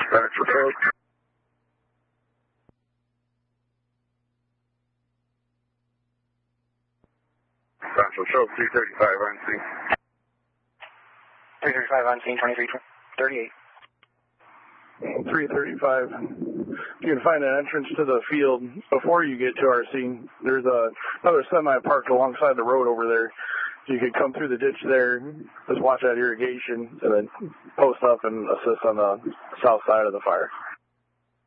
Dispatch report. Central show 335 on scene. 335 on scene, 2338. 335. You can find an entrance to the field before you get to our scene. There's another semi parked alongside the road over there. You could come through the ditch there, just watch that irrigation, and then post up and assist on the south side of the fire.